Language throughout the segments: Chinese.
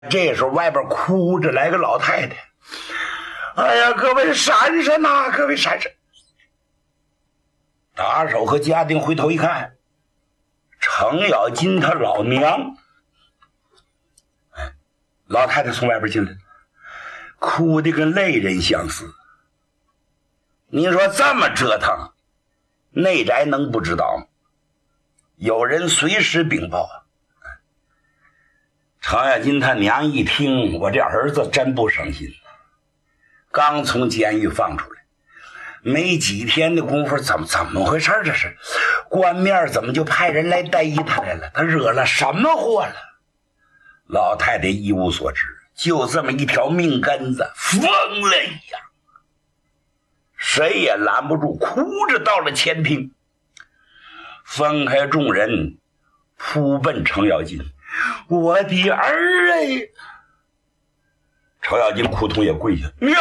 这时候外边哭着来个老太太，哎呀，各位闪闪呐，各位闪闪！打手和家丁回头一看，程咬金他老娘，老太太从外边进来，哭得跟泪人相似。你说这么折腾，内宅能不知道吗？有人随时禀报啊！程咬金他娘一听，我这儿子真不省心，刚从监狱放出来，没几天的功夫，怎么回事？这是官面怎么就派人来逮他来了？他惹了什么祸了？老太太一无所知，就这么一条命根子，疯了一样，谁也拦不住，哭着到了前厅，分开众人，扑奔程咬金。我的儿哎！程咬金扑通也跪下，娘，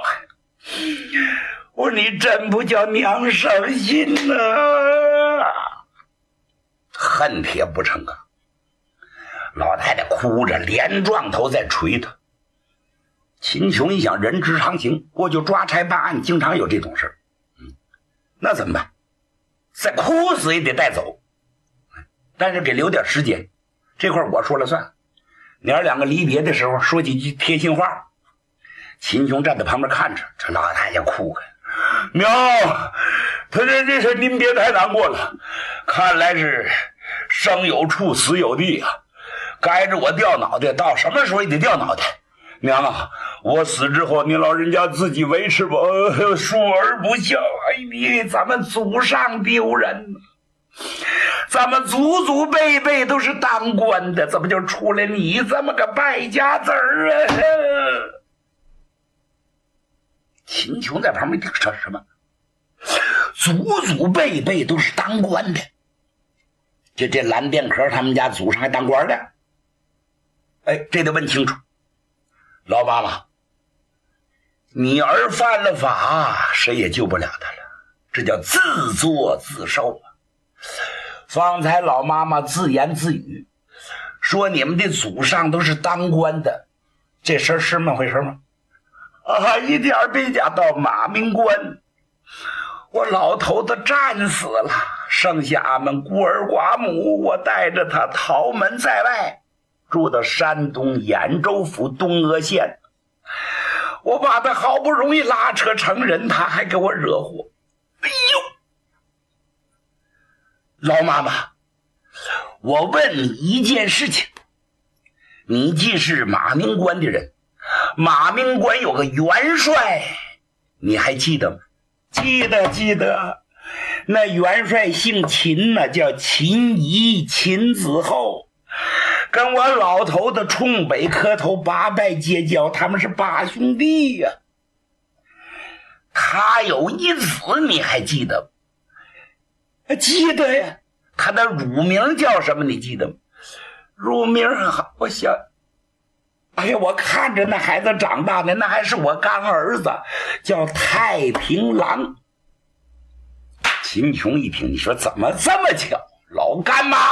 我说你真不叫娘伤心呐！恨铁不成钢。老太太哭着连撞头在捶他。秦琼一想，人之常情，过去抓差办案经常有这种事那怎么办？再哭死也得带走，但是给留点时间，这块我说了算。娘两个离别的时候说几句贴心话。秦琼站在旁边看着，这老太太哭开，娘，他这事您别太难过了，看来是生有处死有地啊，该着我掉脑袋，到什么时候也得掉脑袋。娘啊，我死之后您老人家自己维持吧，疏而不孝，哎，你咱们祖上丢人，咱们祖祖辈辈都是当官的，怎么就出来你这么个败家子儿啊？秦琼在旁边听说什么？祖祖辈辈都是当官的，这蓝钿壳他们家祖上还当官的？哎，这得问清楚。老妈妈，你儿犯了法，谁也救不了他了，这叫自作自受啊！方才老妈妈自言自语，说你们的祖上都是当官的，这事儿是那么回事吗？啊，一点没假到马明关，我老头子战死了，剩下俺们孤儿寡母，我带着他逃门在外，住到山东兖州府东阿县。我把他好不容易拉扯成人，他还给我惹祸。哎呦，老妈妈，我问你一件事情，你既是马明关的人，马明关有个元帅，你还记得吗？记得，那元帅姓秦呢，叫秦仪，秦子厚，跟我老头子冲北磕头八拜结交，他们是八兄弟呀。他有一子，你还记得吗？记得呀。他的乳名叫什么？你记得吗？乳名我想，哎呀，我看着那孩子长大的，那还是我干儿子，叫太平郎。秦琼一听，你说怎么这么巧？老干妈，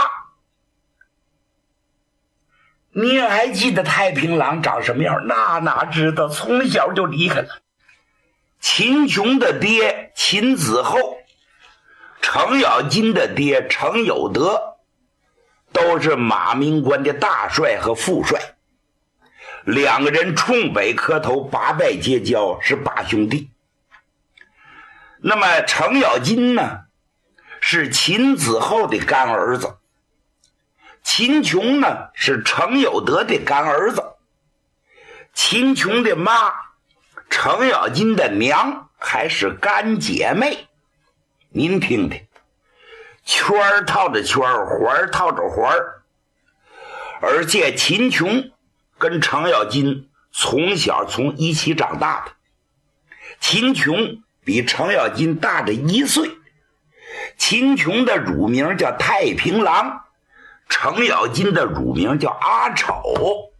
你还记得太平郎长什么样？那哪知道，从小就离开了。秦琼的爹秦子厚，程咬金的爹程有德，都是马明关的大帅和副帅，两个人冲北磕头八拜结交，是八兄弟。那么程咬金呢，是秦子厚的干儿子，秦琼呢是程有德的干儿子，秦琼的妈程咬金的娘还是干姐妹。您听听，圈儿套着圈儿，环儿套着环儿。而且秦琼跟程咬金从小从一起长大的，秦琼比程咬金大着1岁。秦琼的乳名叫太平郎，程咬金的乳名叫阿丑，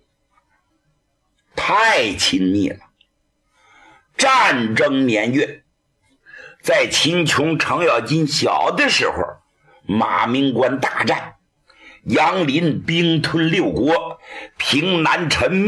太亲密了。战争年月，在秦琼程咬金小的时候，马明关大战，杨林兵吞6国， 平南陈